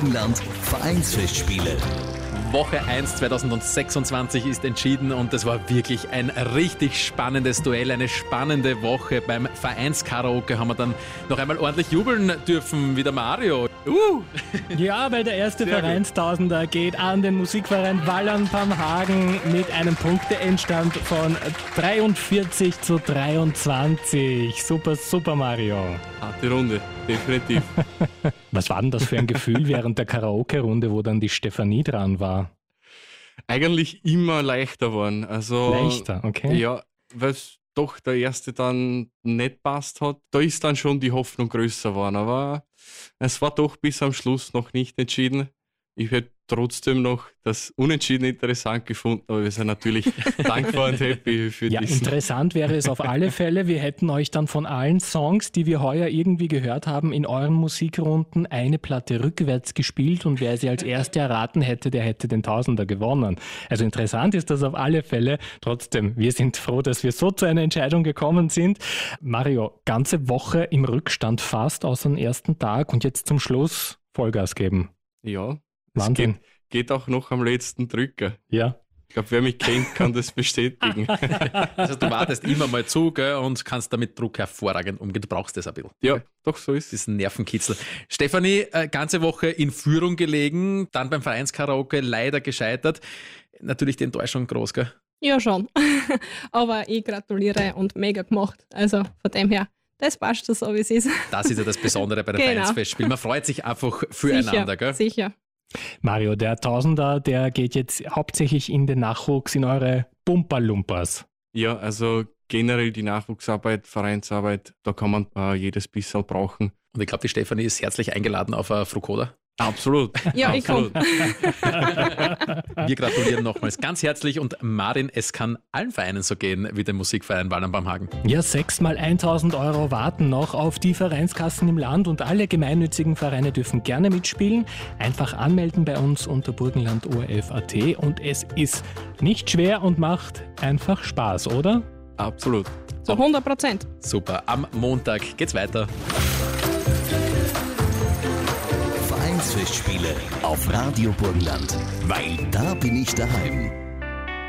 Burgenland Vereinsfestspiele. Woche 1 2026 ist entschieden und das war wirklich ein richtig spannendes Duell, eine spannende Woche. Beim Vereinskaraoke haben wir dann noch einmal ordentlich jubeln dürfen, wie der Mario. Ja, weil der erste Vereinstausender geht an den Musikverein Wallern-Pamhagen mit einem Punkteendstand von 43:23. Super, super Mario. Harte Runde, definitiv. Was war denn das für ein Gefühl während der Karaoke-Runde, wo dann die Stefanie dran war? Eigentlich immer leichter waren. Also, Leichter, okay. Ja, weil doch der erste dann nicht passt hat. Da ist dann schon die Hoffnung größer geworden. Aber es war doch bis am Schluss noch nicht entschieden. Ich hätte trotzdem noch das Unentschieden interessant gefunden, aber wir sind natürlich dankbar und happy für Ja, diesen. interessant wäre es auf alle Fälle. Wir hätten euch dann von allen Songs, die wir heuer irgendwie gehört haben, in euren Musikrunden eine Platte rückwärts gespielt und wer sie als Erste erraten hätte, der hätte den Tausender gewonnen. Also interessant ist das auf alle Fälle. Trotzdem, wir sind froh, dass wir so zu einer Entscheidung gekommen sind. Mario, ganze Woche im Rückstand fast außer den ersten Tag und jetzt zum Schluss Vollgas geben. Ja, Wahnsinn. es geht auch noch am letzten Drücker. Ja. Ich glaube, wer mich kennt, kann das bestätigen. Also du wartest immer mal zu, gell, und kannst damit Druck hervorragend umgehen. Du brauchst das ein bisschen. Ja, doch so ist es. Diesen Nervenkitzel. Stefanie, ganze Woche in Führung gelegen, dann beim Vereinskaraoke leider gescheitert. Natürlich die Enttäuschung groß, gell? Ja, schon. Aber ich gratuliere und mega gemacht. Also von dem her, das passt schon so, wie es ist. Das ist ja das Besondere bei den Genau. Vereinsfestspielen. Man freut sich einfach füreinander, gell? Sicher. Mario, der Tausender, der geht jetzt hauptsächlich in den Nachwuchs, in eure Pumperlumpers. Ja, also generell die Nachwuchsarbeit, Vereinsarbeit, da kann man jedes bisschen brauchen. Und ich glaube, die Stefanie ist herzlich eingeladen auf eine Frukoda. Absolut. Ja, ich komme. Wir gratulieren nochmals ganz herzlich und Marin, es kann allen Vereinen so gehen wie dem Musikverein Wallern-Pamhagen. Ja, 6 mal 1.000 Euro warten noch auf die Vereinskassen im Land und alle gemeinnützigen Vereine dürfen gerne mitspielen. Einfach anmelden bei uns unter burgenlandorf.at und es ist nicht schwer und macht einfach Spaß, oder? Absolut. Zu 100%. Super, am Montag geht's weiter. Vereinsfestspiele auf Radio Burgenland, weil da bin ich daheim.